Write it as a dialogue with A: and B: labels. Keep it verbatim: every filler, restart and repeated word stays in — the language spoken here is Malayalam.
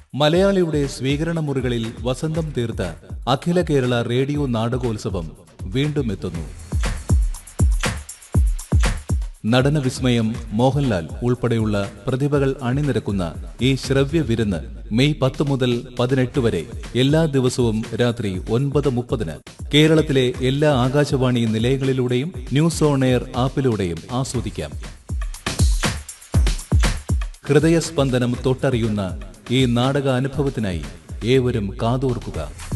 A: മലയാളിയുടെ സ്വീകരണ മുറികളിൽ വസന്തം തീർത്ത അഖില കേരള റേഡിയോ നാടകോത്സവം വീണ്ടും എത്തുന്നു. നടന വിസ്മയം മോഹൻലാൽ ഉൾപ്പെടെയുള്ള പ്രതിഭകൾ അണിനിരക്കുന്ന ഈ ശ്രവ്യ വിരുന്ന് മെയ് പത്ത് മുതൽ പതിനെട്ട് വരെ എല്ലാ ദിവസവും രാത്രി ഒൻപത് മുപ്പതിന് കേരളത്തിലെ എല്ലാ ആകാശവാണി നിലയങ്ങളിലൂടെയും ന്യൂസ് ഓൺ എയർ ആപ്പിലൂടെയും ആസ്വദിക്കാം. ഹൃദയസ്പന്ദനം തൊട്ടറിയുന്ന ഈ നാടക അനുഭവത്തിനായി ഏവരും കാതോർക്കുക.